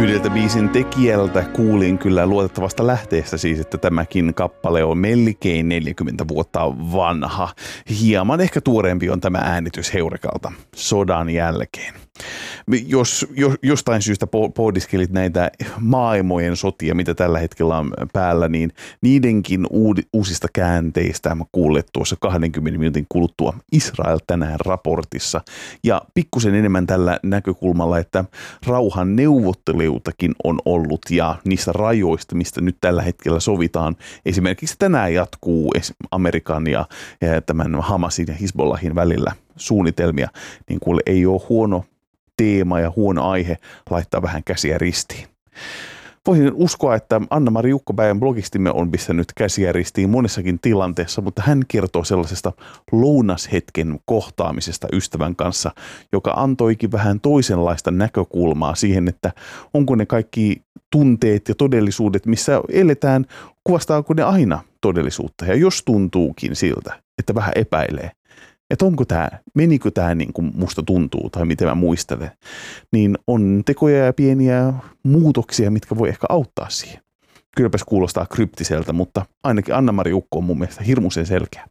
Yhdeltä biisin tekijältä kuulin kyllä luotettavasta lähteestä siis, että tämäkin kappale on melkein 40 vuotta vanha. Hieman ehkä tuoreempi on tämä äänitys Heurekalta sodan jälkeen. Jos jostain syystä pohdiskelit näitä maailmojen sotia, mitä tällä hetkellä on päällä, niin niidenkin uusista käänteistä mä kuullet tuossa 20 minuutin kuluttua Israel tänään raportissa. Ja pikkusen enemmän tällä näkökulmalla, että rauhan neuvotteluitakin on ollut ja niistä rajoista, mistä nyt tällä hetkellä sovitaan. Esimerkiksi tänään jatkuu Amerikan ja tämän Hamasin ja Hizbollahin välillä suunnitelmia, niin kuule ei ole huono teema ja huono aihe laittaa vähän käsiä ristiin. Voisin uskoa, että Anna-Mari Jukkopäivän blogistimme on pistänyt käsiä ristiin monessakin tilanteessa, mutta hän kertoo sellaisesta lounashetken kohtaamisesta ystävän kanssa, joka antoikin vähän toisenlaista näkökulmaa siihen, että onko ne kaikki tunteet ja todellisuudet, missä eletään, kuvastaako ne aina todellisuutta. Ja jos tuntuukin siltä, että vähän epäilee, että menikö tämä niin kuin musta tuntuu tai miten mä muistelen, niin on tekoja ja pieniä muutoksia, mitkä voi ehkä auttaa siihen. Kylläpäs kuulostaa kryptiseltä, mutta ainakin Anna-Mari Jukko on mun mielestä hirmuisen selkeä.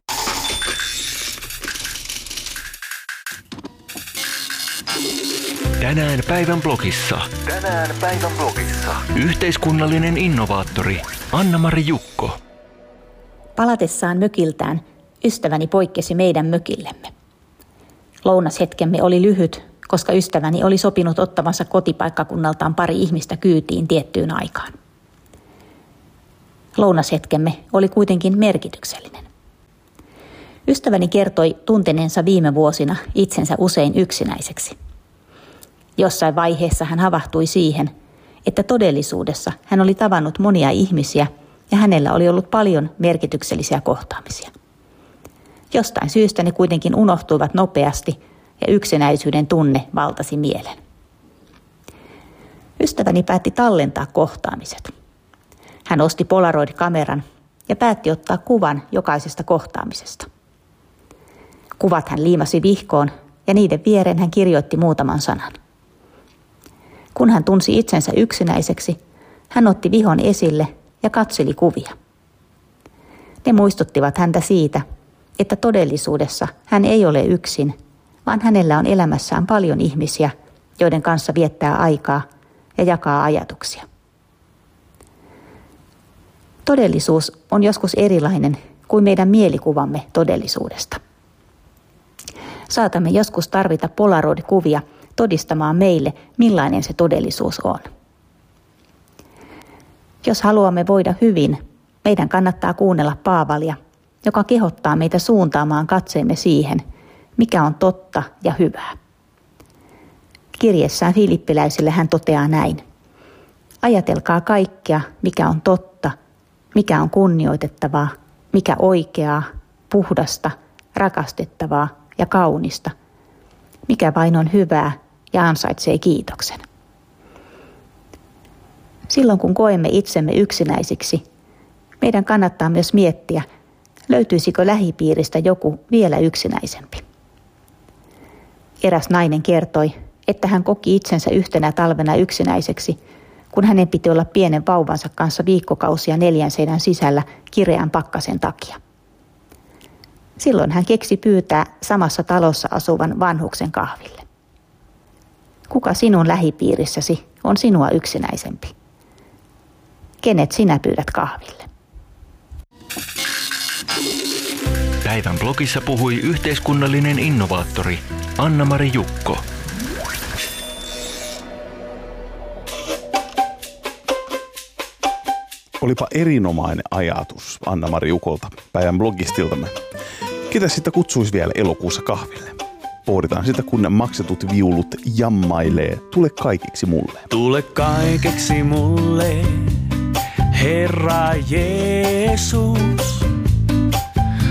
Tänään päivän blogissa. Yhteiskunnallinen innovaattori Anna-Mari Jukko. Palatessaan mökiltään ystäväni poikkesi meidän mökillemme. Lounashetkemme oli lyhyt, koska ystäväni oli sopinut ottavansa kotipaikkakunnaltaan pari ihmistä kyytiin tiettyyn aikaan. Lounashetkemme oli kuitenkin merkityksellinen. Ystäväni kertoi tunteneensa viime vuosina itsensä usein yksinäiseksi. Jossain vaiheessa hän havahtui siihen, että todellisuudessa hän oli tavannut monia ihmisiä ja hänellä oli ollut paljon merkityksellisiä kohtaamisia. Jostain syystä ne kuitenkin unohtuivat nopeasti ja yksinäisyyden tunne valtasi mielen. Ystäväni päätti tallentaa kohtaamiset. Hän osti Polaroid-kameran ja päätti ottaa kuvan jokaisesta kohtaamisesta. Kuvat hän liimasi vihkoon ja niiden viereen hän kirjoitti muutaman sanan. Kun hän tunsi itsensä yksinäiseksi, hän otti vihon esille ja katseli kuvia. Ne muistuttivat häntä siitä, että todellisuudessa hän ei ole yksin, vaan hänellä on elämässään paljon ihmisiä, joiden kanssa viettää aikaa ja jakaa ajatuksia. Todellisuus on joskus erilainen kuin meidän mielikuvamme todellisuudesta. Saatamme joskus tarvita Polaroid-kuvia todistamaan meille, millainen se todellisuus on. Jos haluamme voida hyvin, meidän kannattaa kuunnella Paavalia, joka kehottaa meitä suuntaamaan katseemme siihen, mikä on totta ja hyvää. Kirjeessään filippiläisille hän toteaa näin: ajatelkaa kaikkea, mikä on totta, mikä on kunnioitettavaa, mikä oikeaa, puhdasta, rakastettavaa ja kaunista, mikä vain on hyvää ja ansaitsee kiitoksen. Silloin kun koemme itsemme yksinäisiksi, meidän kannattaa myös miettiä, löytyisikö lähipiiristä joku vielä yksinäisempi. Eräs nainen kertoi, että hän koki itsensä yhtenä talvena yksinäiseksi, kun hänen piti olla pienen vauvansa kanssa viikkokausia 4 seinän sisällä kireän pakkasen takia. Silloin hän keksi pyytää samassa talossa asuvan vanhuksen kahville. Kuka sinun lähipiirissäsi on sinua yksinäisempi? Kenet sinä pyydät kahville? Päivän blogissa puhui yhteiskunnallinen innovaattori Anna-Mari Jukko. Olipa erinomainen ajatus Anna-Mari Jukolta, päivän blogistiltamme. Ketä sitä kutsuisi vielä elokuussa kahville? Pohditaan sitä, kun maksetut viulut jammailee. Tule kaikeksi mulle. Tule kaikeksi mulle, Herra Jeesus.